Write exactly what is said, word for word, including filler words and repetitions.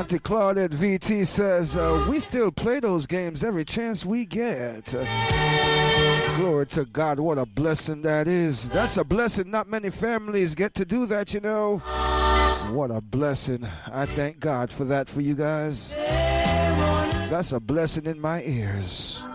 Auntie Claudette V T says, uh, we still play those games every chance we get. Uh, glory to God, what a blessing that is. That's a blessing. Not many families get to do that, you know. What a blessing. I thank God for that for you guys. That's a blessing in my ears.